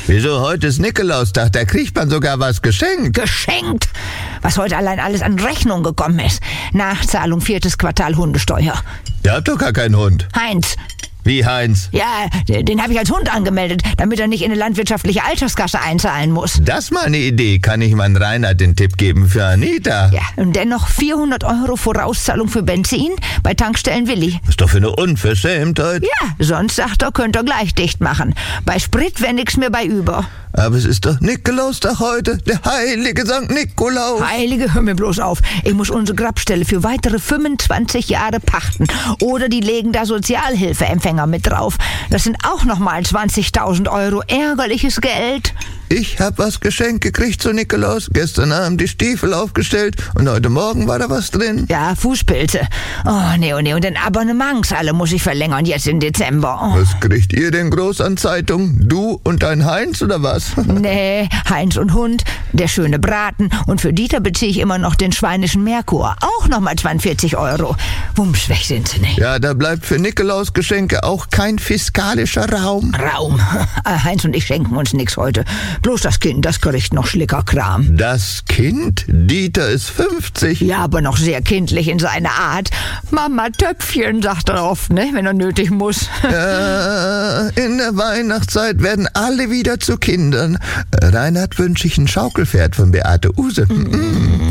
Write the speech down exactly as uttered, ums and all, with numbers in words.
Wieso, heute ist Nikolaustag, da kriegt man sogar was geschenkt. Geschenkt? Was heute allein alles an Rechnung gekommen ist. Nachzahlung viertes Quartal Hundesteuer. Ihr habt doch gar keinen Hund. Heinz. Wie Heinz? Ja, den habe ich als Hund angemeldet, damit er nicht in eine landwirtschaftliche Alterskasse einzahlen muss. Das ist mal eine Idee. Kann ich meinen Reinhard den Tipp geben für Anita? Ja, und dennoch vierhundert Euro Vorauszahlung für Benzin bei Tankstellen Willi. Was ist doch für eine Unverschämtheit. Ja, sonst sagt er, könnt ihr gleich dicht machen. Bei Sprit wäre nix mehr bei über. Aber es ist doch Nikolaustag heute, der heilige Sankt Nikolaus. Heilige, hör mir bloß auf. Ich muss unsere Grabstelle für weitere fünfundzwanzig Jahre pachten. Oder die legen da Sozialhilfeempfänger mit drauf. Das sind auch nochmal zwanzigtausend Euro ärgerliches Geld. Ich hab was geschenkt gekriegt zu Nikolaus. Gestern Abend die Stiefel aufgestellt und heute Morgen war da was drin. Ja, Fußpilze. Oh, nee, oh, nee. Und den Abonnements alle muss ich verlängern jetzt im Dezember. Oh. Was kriegt ihr denn groß an Zeitung? Du und dein Heinz oder was? Nee, Heinz und Hund, der schöne Braten. Und für Dieter beziehe ich immer noch den schweinischen Merkur. Auch nochmal zweiundvierzig Euro. Wumms, sind sie nicht. Ja, da bleibt für Nikolausgeschenke auch kein fiskalischer Raum. Raum. Heinz und ich schenken uns nichts heute. Bloß das Kind, das kriegt noch Schlickerkram. Das Kind? Dieter ist fünfzig. Ja, aber noch sehr kindlich in seiner Art. Mama Töpfchen, sagt er oft, ne, wenn er nötig muss. Ja, in der Weihnachtszeit werden alle wieder zu Kindern. Reinhard wünsche ich ein Schaukelpferd von Beate Use. Mm.